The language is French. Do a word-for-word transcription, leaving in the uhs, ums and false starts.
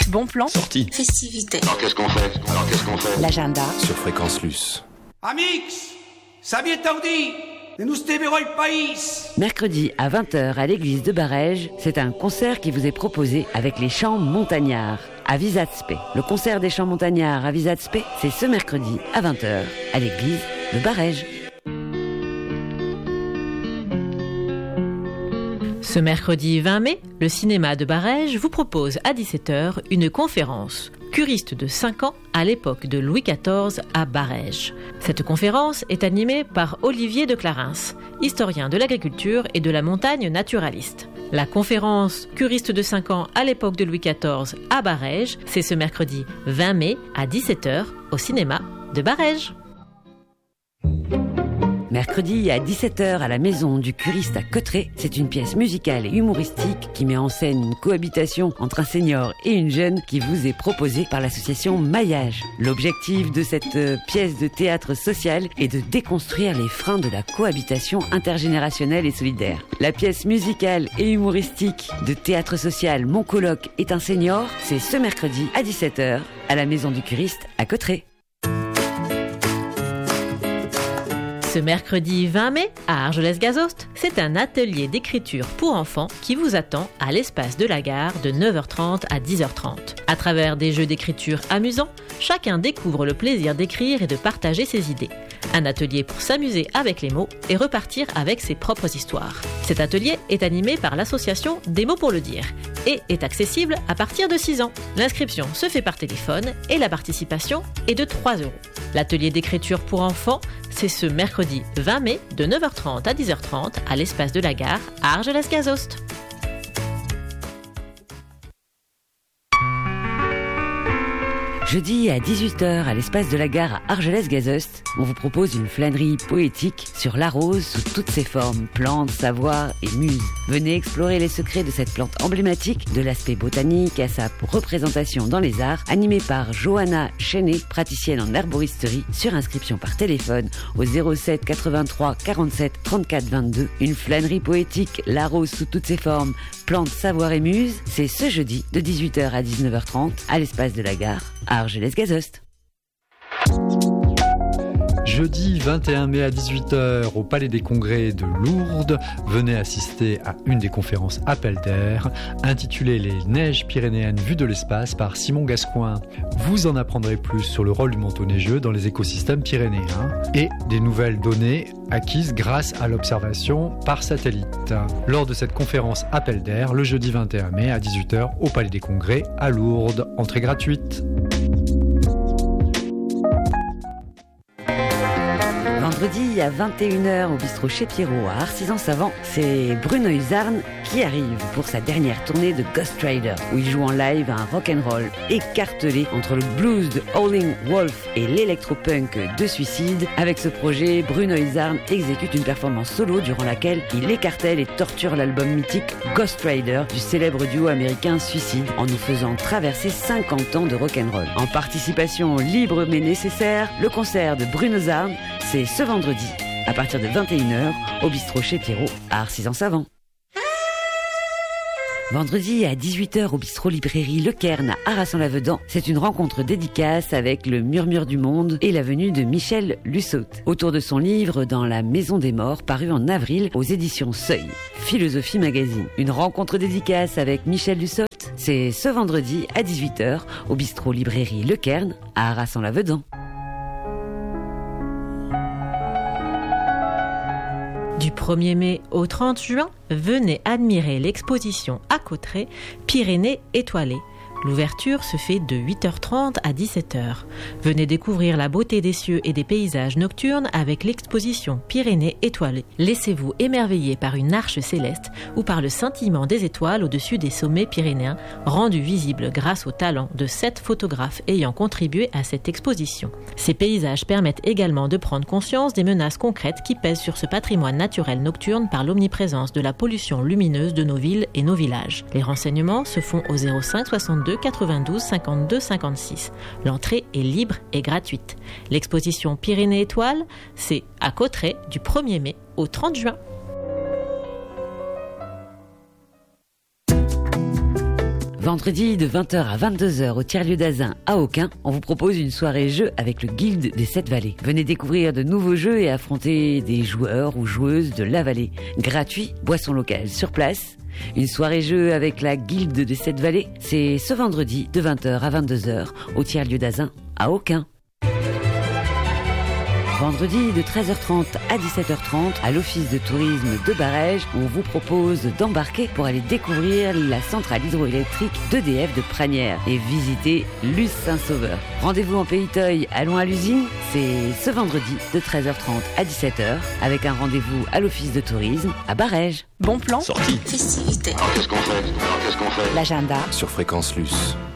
Bon plan. Sortie. Festivité. Alors qu'est-ce qu'on fait Alors qu'est-ce qu'on fait L'agenda. Sur Fréquence Luce. Amix, sabia tardi, de nous stévéro le pays. Mercredi à vingt heures à l'église de Barège, c'est un concert qui vous est proposé avec les chants montagnards à Visatspe. Le concert des chants montagnards à Visatspe, c'est ce mercredi à vingt heures à l'église de Barège. Ce mercredi vingt mai, le cinéma de Barège vous propose à dix-sept heures une conférence « Curiste de cinq ans à l'époque de Louis quatorze à Barège ». Cette conférence est animée par Olivier de Clarins, historien de l'agriculture et de la montagne naturaliste. La conférence « Curiste de cinq ans à l'époque de Louis quatorze à Barège », c'est ce mercredi vingt mai à dix-sept heures au cinéma de Barège. Mercredi à dix-sept heures à la Maison du Curiste à Cotterêts, c'est une pièce musicale et humoristique qui met en scène une cohabitation entre un senior et une jeune qui vous est proposée par l'association Maillage. L'objectif de cette pièce de théâtre social est de déconstruire les freins de la cohabitation intergénérationnelle et solidaire. La pièce musicale et humoristique de théâtre social Mon coloc est un senior, c'est ce mercredi à dix-sept heures à la Maison du Curiste à Cotterêts. Ce mercredi vingt mai, à Argelès-Gazost, c'est un atelier d'écriture pour enfants qui vous attend à l'espace de la gare de neuf heures trente à dix heures trente. À travers des jeux d'écriture amusants, chacun découvre le plaisir d'écrire et de partager ses idées. Un atelier pour s'amuser avec les mots et repartir avec ses propres histoires. Cet atelier est animé par l'association Des mots pour le dire et est accessible à partir de six ans. L'inscription se fait par téléphone et la participation est de trois euros. L'atelier d'écriture pour enfants, c'est ce mercredi vingt mai de neuf heures trente à dix heures trente à l'espace de la gare à Argelès-Gazost. Jeudi à dix-huit heures à l'espace de la gare à Argelès-Gazost, on vous propose une flânerie poétique sur la rose sous toutes ses formes, plantes, savoirs et muses. Venez explorer les secrets de cette plante emblématique, de l'aspect botanique à sa représentation dans les arts, animée par Johanna Chenet, praticienne en herboristerie, sur inscription par téléphone au zéro sept quatre-vingt-trois quarante-sept trente-quatre vingt-deux. Une flânerie poétique, la rose sous toutes ses formes, plantes, savoirs et muses, c'est ce jeudi de dix-huit heures à dix-neuf heures trente à l'espace de la gare à Argelès-Gazost. Jeudi vingt et un mai à dix-huit heures au Palais des Congrès de Lourdes, venez assister à une des conférences Appel d'air intitulée Les neiges pyrénéennes vues de l'espace par Simon Gascoin. Vous en apprendrez plus sur le rôle du manteau neigeux dans les écosystèmes pyrénéens et des nouvelles données acquises grâce à l'observation par satellite. Lors de cette conférence Appel d'air, le jeudi vingt et un mai à dix-huit heures au Palais des Congrès à Lourdes, entrée gratuite. Vendredi à vingt et une heures au bistrot chez Pierrot à Arcisant-Savant, c'est Bruno Husarn qui arrive pour sa dernière tournée de Ghost Rider, où il joue en live un rock'n'roll écartelé entre le blues de Howling Wolf et l'électropunk de Suicide. Avec ce projet, Bruno Husarn exécute une performance solo durant laquelle il écartèle et torture l'album mythique Ghost Rider du célèbre duo américain Suicide en nous faisant traverser cinquante ans de rock'n'roll. En participation libre mais nécessaire, le concert de Bruno Husarn, c'est ce vendredi, à partir de vingt et une heures, au bistrot chez Pierrot, à Arcisant-Savant. Vendredi à dix-huit heures au bistrot librairie Le Cairn à Arras-en-Lavedan, c'est une rencontre dédicace avec le Murmure du Monde et la venue de Michel Lussaut, autour de son livre Dans la Maison des Morts, paru en avril aux éditions Seuil, Philosophie Magazine. Une rencontre dédicace avec Michel Lussaut, c'est ce vendredi à dix-huit heures au bistrot librairie Le Cairn à Arras-en-Lavedan. Du premier mai au trente juin, venez admirer l'exposition à Cotterêts Pyrénées étoilées. L'ouverture se fait de huit heures trente à dix-sept heures. Venez découvrir la beauté des cieux et des paysages nocturnes avec l'exposition Pyrénées étoilées. Laissez-vous émerveiller par une arche céleste ou par le scintillement des étoiles au-dessus des sommets pyrénéens, rendu visible grâce au talent de sept photographes ayant contribué à cette exposition. Ces paysages permettent également de prendre conscience des menaces concrètes qui pèsent sur ce patrimoine naturel nocturne par l'omniprésence de la pollution lumineuse de nos villes et nos villages. Les renseignements se font au zéro cinq soixante-deux quatre-vingt-douze cinquante-deux cinquante-six. L'entrée est libre et gratuite. L'exposition Pyrénées étoiles, c'est à Cotterêts du premier mai au trente juin. Vendredi de vingt heures à vingt-deux heures au tiers-lieu d'Azun à Aucun, on vous propose une soirée jeu avec le Guilde des Sept Vallées. Venez découvrir de nouveaux jeux et affronter des joueurs ou joueuses de la vallée. Gratuit, boisson locale sur place. Une soirée jeu avec la Guilde des Sept Vallées, c'est ce vendredi de vingt heures à vingt-deux heures au tiers-lieu d'Azun à Aucun. Vendredi de treize heures trente à dix-sept heures trente à l'Office de tourisme de Barège, on vous propose d'embarquer pour aller découvrir la centrale hydroélectrique d'E D F de Pranières et visiter Luz Saint-Sauveur. Rendez-vous en Pays-Toil à loin à l'usine, c'est ce vendredi de treize heures trente à dix-sept heures avec un rendez-vous à l'Office de tourisme à Barège. Bon plan. Sortie. Festivité. Alors qu'est-ce qu'on fait Alors qu'est-ce qu'on fait L'agenda. Sur Fréquence Luce.